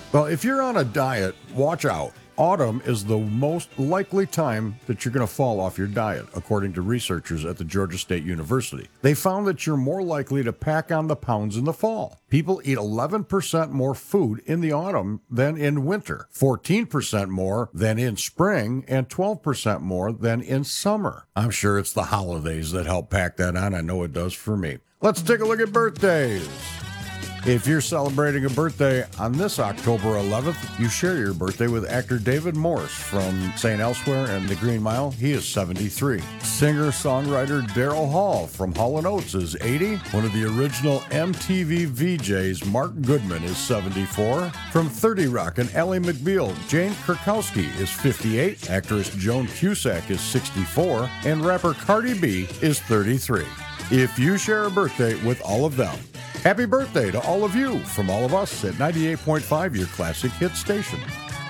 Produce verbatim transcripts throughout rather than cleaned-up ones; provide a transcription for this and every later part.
Well, if you're on a diet, watch out. Autumn is the most likely time that you're going to fall off your diet, according to researchers at the Georgia State University. They found that you're more likely to pack on the pounds in the fall. People eat eleven percent more food in the autumn than in winter, fourteen percent more than in spring, and twelve percent more than in summer. I'm sure it's the holidays that help pack that on. I know it does for me. Let's take a look at birthdays. If you're celebrating a birthday on this October eleventh, you share your birthday with actor David Morse from Saint Elsewhere and The Green Mile. He is seventy-three. Singer-songwriter Daryl Hall from Hall and Oates is eighty. One of the original M T V V Js, Mark Goodman, is seventy-four. From thirty Rock and Ally McBeal, Jane Krakowski is fifty-eight. Actress Joan Cusack is sixty-four. And rapper Cardi B is thirty-three. If you share a birthday with all of them, happy birthday to all of you from all of us at ninety-eight point five, your classic hit station.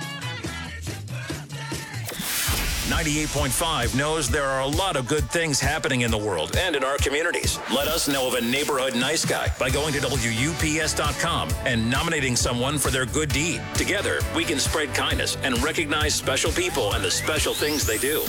ninety-eight point five knows there are a lot of good things happening in the world and in our communities. Let us know of a neighborhood nice guy by going to W U P S dot com and nominating someone for their good deed. Together, we can spread kindness and recognize special people and the special things they do.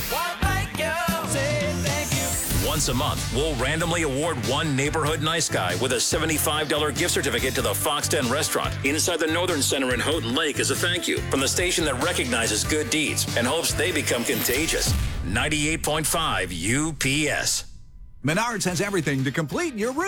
Once a month, we'll randomly award one neighborhood nice guy with a seventy-five dollars gift certificate to the Fox Den restaurant inside the Northern Center in Houghton Lake as a thank you from the station that recognizes good deeds and hopes they become contagious. ninety-eight point five U P S. Menards has everything to complete your room.